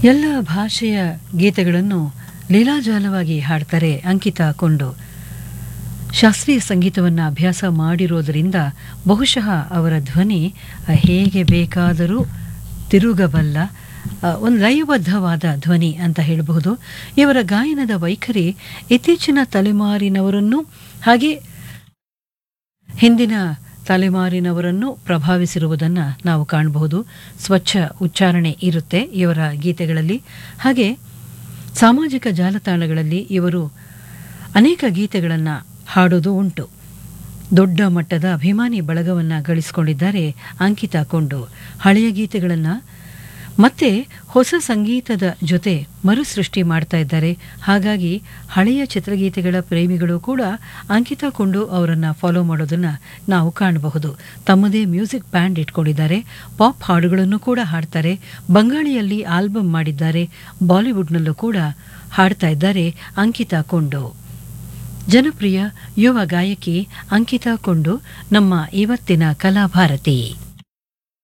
ಎಲ್ಲ ಭಾಷೆಯ ಗೀತೆಗಳನ್ನು ಲೀಲಾಜಾಲವಾಗಿ ಹಾಡ್ತಾರೆ ಅಂಕಿತಾ ಕೊಂಡು. ಶಾಸ್ತ್ರೀಯ ಸಂಗೀತವನ್ನು ಅಭ್ಯಾಸ ಮಾಡಿರೋದರಿಂದ ಬಹುಶಃ ಅವರ ಧ್ವನಿ ಹೇಗೆ ಬೇಕಾದರೂ ತಿರುಗಬಲ್ಲ ಒಂದು ಲಯಬದ್ಧವಾದ ಧ್ವನಿ ಅಂತ ಹೇಳಬಹುದು. ಇವರ ಗಾಯನದ ವೈಖರಿ ಇತ್ತೀಚಿನ ತಲೆಮಾರಿನವರನ್ನು ಹಾಗೆ ಹಿಂದಿನ ತಲೆಮಾರಿನವರನ್ನು ಪ್ರಭಾವಿಸಿರುವುದನ್ನು ನಾವು ಕಾಣಬಹುದು. ಸ್ವಚ್ಛ ಉಚ್ಚಾರಣೆ ಇರುತ್ತೆ ಇವರ ಗೀತೆಗಳಲ್ಲಿ. ಹಾಗೆ ಸಾಮಾಜಿಕ ಜಾಲತಾಣಗಳಲ್ಲಿ ಇವರು ಅನೇಕ ಗೀತೆಗಳನ್ನು ಹಾಡೋದು ಉಂಟು. ದೊಡ್ಡ ಮಟ್ಟದ ಅಭಿಮಾನಿ ಬಳಗವನ್ನು ಗಳಿಸಿಕೊಂಡಿದ್ದಾರೆ ಅಂಕಿತಾ ಕೊಂಡು. ಹಳೆಯ ಗೀತೆಗಳನ್ನು ಮತ್ತೆ ಹೊಸ ಸಂಗೀತದ ಜೊತೆ ಮರುಸೃಷ್ಟಿ ಮಾಡ್ತಾ ಇದ್ದಾರೆ. ಹಾಗಾಗಿ ಹಳೆಯ ಚಿತ್ರಗೀತೆಗಳ ಪ್ರೇಮಿಗಳು ಕೂಡ ಅಂಕಿತಾ ಕೊಂಡು ಅವರನ್ನು ಫಾಲೋ ಮಾಡೋದನ್ನು ನಾವು ಕಾಣಬಹುದು. ತಮ್ಮದೇ ಮ್ಯೂಸಿಕ್ ಬ್ಯಾಂಡ್ ಇಟ್ಕೊಂಡಿದ್ದಾರೆ. ಪಾಪ್ ಹಾಡುಗಳನ್ನು ಕೂಡ ಹಾಡ್ತಾರೆ. ಬಂಗಾಳಿಯಲ್ಲಿ ಆಲ್ಬಮ್ ಮಾಡಿದ್ದಾರೆ. ಬಾಲಿವುಡ್ನಲ್ಲೂ ಕೂಡ ಹಾಡ್ತಾ ಇದ್ದಾರೆ ಅಂಕಿತಾ ಕೊಂಡು. ಜನಪ್ರಿಯ ಯುವ ಗಾಯಕಿ ಅಂಕಿತಾ ಕೊಂಡು ನಮ್ಮ ಇವತ್ತಿನ ಕಲಾಭಾರತಿ.